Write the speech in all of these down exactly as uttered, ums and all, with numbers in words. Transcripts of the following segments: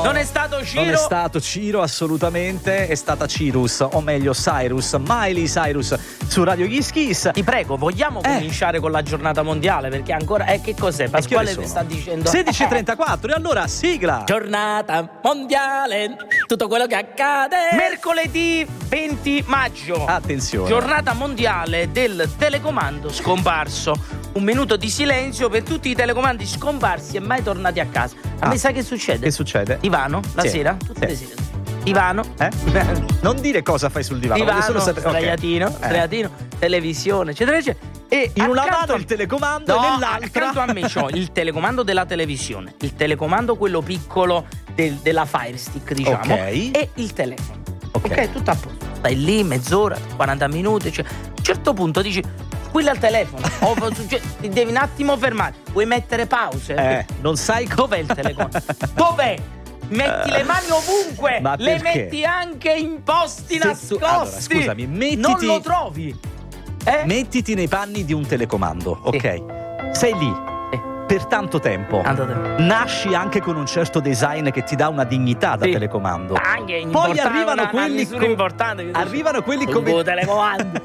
Non è stato Ciro. Non è stato Ciro, assolutamente. È stata Cirus, o meglio Cyrus, Miley Cyrus su Radio Kiss Kiss. Ti prego, vogliamo Eh. cominciare con la giornata mondiale? Perché ancora. Eh, che cos'è? Pasquale ti sta dicendo. sedici e trentaquattro. E allora sigla. Giornata mondiale, tutto quello che accade. Mercoledì venti maggio. Attenzione. Giornata mondiale del telecomando scomparso. Un minuto di silenzio per tutti i telecomandi scomparsi e mai tornati a casa. A Ah. me sai che succede? Che succede? Divano, la Sì. sera, tutte Sì. le sere. Divano, Eh? Non dire cosa fai sul divano. voglio divano, solo sapere. Ok. sdraiatino, Eh. sdraiatino, televisione, eccetera, eccetera. E In una accanto mano a- il telecomando No, e nell'altra accanto a me c'ho il telecomando della televisione, il telecomando quello piccolo del- della Fire Stick, diciamo, Ok. e il telefono. Ok. Ok, tutto a posto. Stai lì mezz'ora, quaranta minuti, cioè, a un certo punto dici squilla il telefono, o, cioè, ti devi un attimo fermare, vuoi mettere pause? Eh, non sai co- Dov'è il telecomando? Dov'è? Metti le mani ovunque, Ma le perché? metti anche in posti Se nascosti. tu- allora, scusami, mettiti- Non lo trovi. Eh? Mettiti nei panni di un telecomando, ok? Sei lì Sì. per tanto tempo. Tanto tempo. Nasci anche con un certo design che ti dà una dignità da Sì. telecomando. Anche Poi importante, arrivano una- una quelli misura co- importante che dici, arrivano quelli "Sul come tuo telecomando".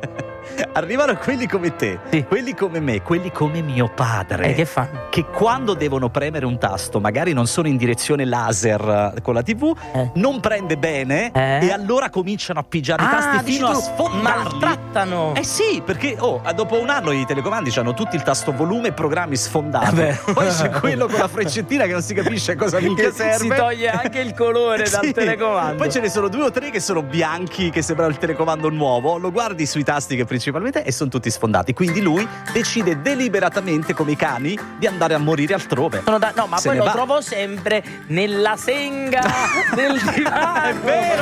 Arrivano quelli come te, Sì. quelli come me, quelli come mio padre. E che fanno? Che quando devono premere un tasto, magari non sono in direzione laser con la tivù, Eh. non prende bene Eh. e allora cominciano a pigiare i tasti Ah, dici fino a tu, sfondarli. maltrattano. Eh sì, perché oh, dopo un anno i telecomandi hanno tutti il tasto volume e programmi sfondati. Vabbè. Poi c'è quello con la freccettina che non si capisce cosa minchia Che serve. si toglie anche il colore dal Sì. telecomando. Poi ce ne sono due o tre che sono bianchi, che sembrano il telecomando nuovo. Lo guardi sui tasti che principalmente e sono tutti sfondati. Quindi lui decide deliberatamente, come i cani, di andare a morire altrove. Sono da- no, ma Se poi ne lo va. trovo sempre nella senga del divano. È vero.